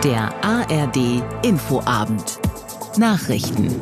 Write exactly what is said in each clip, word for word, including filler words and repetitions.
Der A R D Infoabend. Nachrichten.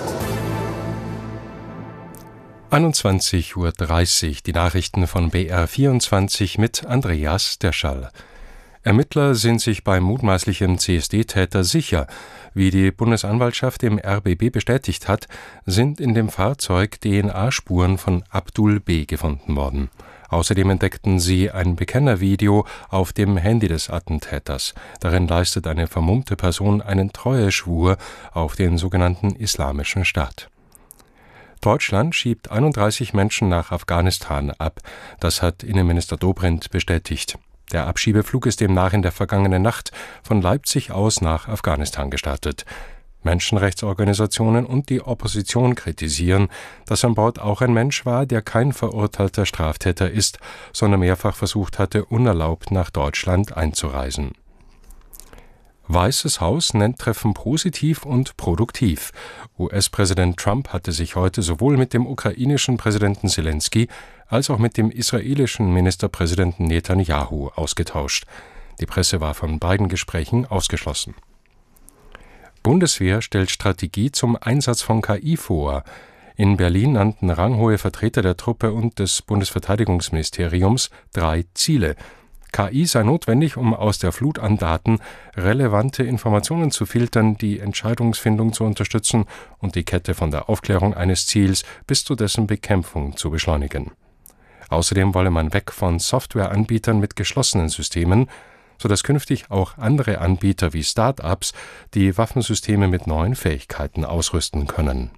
einundzwanzig Uhr dreißig, die Nachrichten von B R vierundzwanzig mit Andreas Derschall. Ermittler sind sich beim mutmaßlichen C S D-Täter sicher. Wie die Bundesanwaltschaft dem R B B bestätigt hat, sind in dem Fahrzeug D N A-Spuren von Abdul B. gefunden worden. Außerdem entdeckten sie ein Bekennervideo auf dem Handy des Attentäters. Darin leistet eine vermummte Person einen Treueschwur auf den sogenannten Islamischen Staat. Deutschland schiebt einunddreißig Menschen nach Afghanistan ab. Das hat Innenminister Dobrindt bestätigt. Der Abschiebeflug ist demnach in der vergangenen Nacht von Leipzig aus nach Afghanistan gestartet. Menschenrechtsorganisationen und die Opposition kritisieren, dass an Bord auch ein Mensch war, der kein verurteilter Straftäter ist, sondern mehrfach versucht hatte, unerlaubt nach Deutschland einzureisen. Weißes Haus nennt Treffen positiv und produktiv. U S-Präsident Trump hatte sich heute sowohl mit dem ukrainischen Präsidenten Zelensky als auch mit dem israelischen Ministerpräsidenten Netanyahu ausgetauscht. Die Presse war von beiden Gesprächen ausgeschlossen. Bundeswehr stellt Strategie zum Einsatz von K I vor. In Berlin nannten ranghohe Vertreter der Truppe und des Bundesverteidigungsministeriums drei Ziele. K I sei notwendig, um aus der Flut an Daten relevante Informationen zu filtern, die Entscheidungsfindung zu unterstützen und die Kette von der Aufklärung eines Ziels bis zu dessen Bekämpfung zu beschleunigen. Außerdem wolle man weg von Softwareanbietern mit geschlossenen Systemen, sodass künftig auch andere Anbieter wie Start-ups die Waffensysteme mit neuen Fähigkeiten ausrüsten können.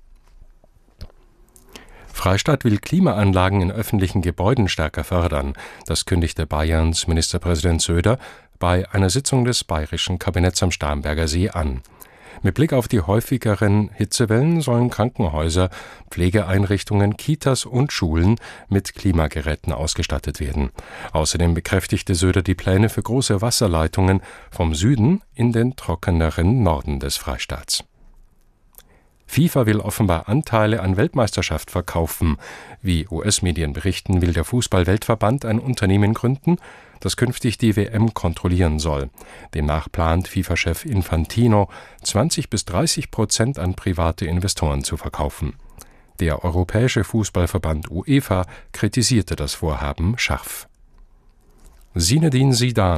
Freistaat will Klimaanlagen in öffentlichen Gebäuden stärker fördern. Das kündigte Bayerns Ministerpräsident Söder bei einer Sitzung des bayerischen Kabinetts am Starnberger See an. Mit Blick auf die häufigeren Hitzewellen sollen Krankenhäuser, Pflegeeinrichtungen, Kitas und Schulen mit Klimageräten ausgestattet werden. Außerdem bekräftigte Söder die Pläne für große Wasserleitungen vom Süden in den trockeneren Norden des Freistaats. FIFA will offenbar Anteile an Weltmeisterschaft verkaufen. Wie U S-Medien berichten, will der Fußball-Weltverband ein Unternehmen gründen, das künftig die W M kontrollieren soll. Demnach plant FIFA-Chef Infantino, zwanzig bis dreißig Prozent an private Investoren zu verkaufen. Der Europäische Fußballverband UEFA kritisierte das Vorhaben scharf. Zinedine Zidane